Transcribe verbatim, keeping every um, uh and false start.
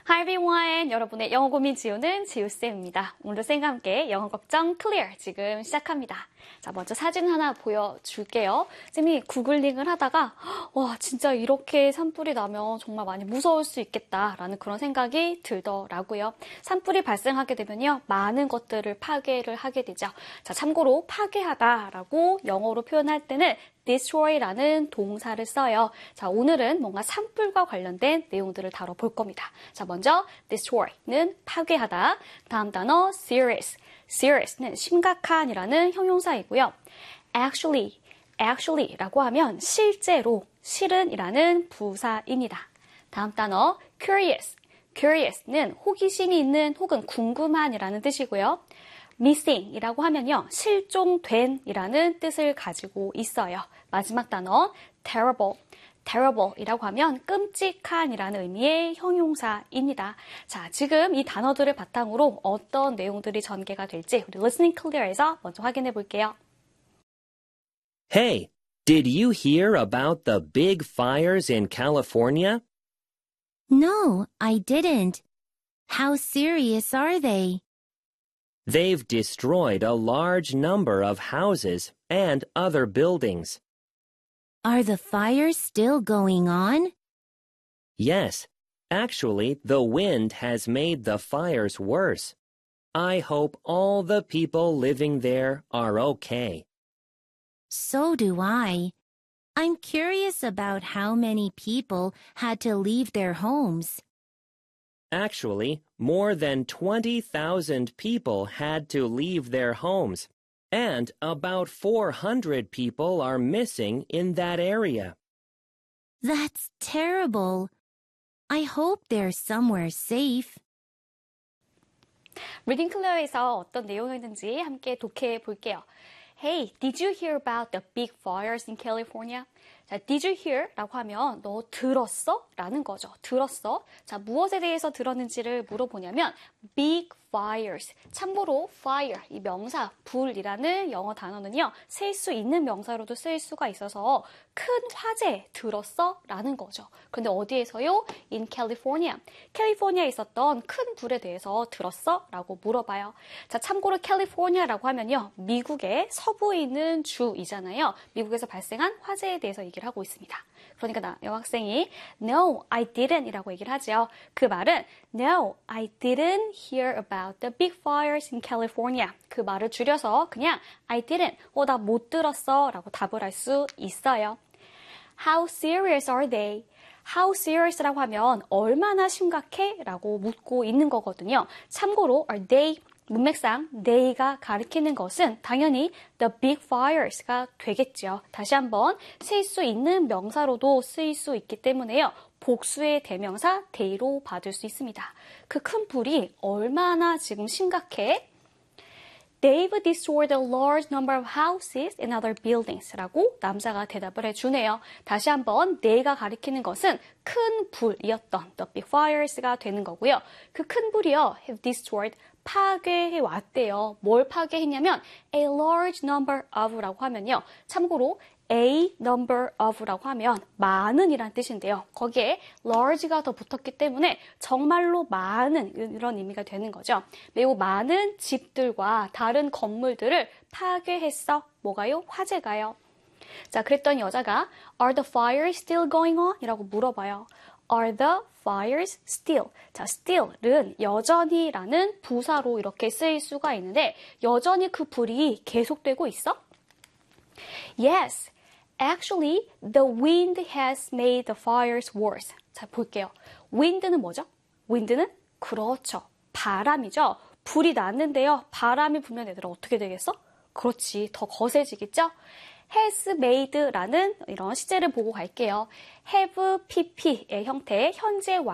Hi everyone! 여러분의 영어 고민 지우는 지우쌤입니다. 오늘도 쌤과 함께 영어 걱정 클리어 지금 시작합니다. 자, 먼저 사진 하나 보여줄게요. 쌤이 구글링을 하다가 와, 진짜 이렇게 산불이 나면 정말 많이 무서울 수 있겠다라는 그런 생각이 들더라고요. 산불이 발생하게 되면요, 많은 것들을 파괴를 하게 되죠. 자, 참고로 파괴하다라고 영어로 표현할 때는 destroy라는 동사를 써요. 자, 오늘은 뭔가 산불과 관련된 내용들을 다뤄볼 겁니다. 자, 먼저 destroy는 파괴하다. 다음 단어 serious. serious는 심각한이라는 형용사이고요. actually, actually라고 하면 실제로, 실은이라는 부사입니다. 다음 단어 curious. curious는 호기심이 있는 혹은 궁금한이라는 뜻이고요. missing이라고 하면요, 실종된이라는 뜻을 가지고 있어요. 마지막 단어 terrible. terrible이라고 하면 끔찍한이라는 의미의 형용사입니다. 자, 지금 이 단어들을 바탕으로 어떤 내용들이 전개가 될지 우리 Listening Clear에서 먼저 확인해 볼게요. Hey, did you hear about the big fires in California? No, I didn't. How serious are they? They've destroyed a large number of houses and other buildings. Are the fires still going on? Yes, actually, the wind has made the fires worse. I hope all the people living there are okay. So do I. I'm curious about how many people had to leave their homes. Actually, more than twenty thousand people had to leave their homes, and about four hundred people are missing in that area. That's terrible. I hope they're somewhere safe. 리딩 클리어에서 어떤 내용이었는지 함께 독해해 볼게요. Hey, did you hear about the big fires in California? 자, did you hear? 라고 하면 너 들었어? 라는 거죠. 들었어? 자, 무엇에 대해서 들었는지를 물어보냐면 big fires. 참고로 fire, 이 명사, 불이라는 영어 단어는요, 쓸 수 있는 명사로도 쓰일 수가 있어서 큰 화재 들었어? 라는 거죠. 그런데 어디에서요? In California. 캘리포니아에 있었던 큰 불에 대해서 들었어? 라고 물어봐요. 자, 참고로 캘리포니아라고 하면요, 미국의 서부에 있는 주이잖아요. 미국에서 발생한 화재에 대해서 얘기를 하고 있습니다. 그러니까 나, 여학생이 No, I didn't 이라고 얘기를 하죠. 그 말은 No, I didn't hear about the big fires in California. 그 말을 줄여서 그냥 I didn't, 어, 나 못 들었어 라고 답을 할 수 있어요. How serious are they? How serious라고 하면 얼마나 심각해? 라고 묻고 있는 거거든요. 참고로 are they 문맥상 they가 가리키는 것은 당연히 the big fires가 되겠죠. 다시 한번 쓸 수 있는 명사로도 쓰일 수 있기 때문에요. 복수의 대명사 they로 받을 수 있습니다. 그 큰 불이 얼마나 지금 심각해? They've destroyed a large number of houses and other buildings 라고 남자가 대답을 해주네요. 다시 한번 they가 가리키는 것은 큰 불이었던 the big fires가 되는 거고요. 그 큰 불이요, have destroyed 파괴해 왔대요. 뭘 파괴했냐면 a large number of 라고 하면요. 참고로 a number of 라고 하면 많은 이란 뜻인데요. 거기에 large가 더 붙었기 때문에 정말로 많은 이런 의미가 되는 거죠. 매우 많은 집들과 다른 건물들을 파괴했어. 뭐가요? 화재가요. 자, 그랬더니 여자가 Are the fires still going on? 이라고 물어봐요. Are the fires still? 자, still은 여전히라는 부사로 이렇게 쓰일 수가 있는데 여전히 그 불이 계속되고 있어? Yes, actually the wind has made the fires worse. 자, 볼게요. wind는 뭐죠? wind는 그렇죠. 바람이죠. 불이 났는데요. 바람이 불면 얘들아 어떻게 되겠어? 그렇지. 더 거세지겠죠? has made라는 이런 시제를 보고 갈게요. have pp의 형태의 현재 완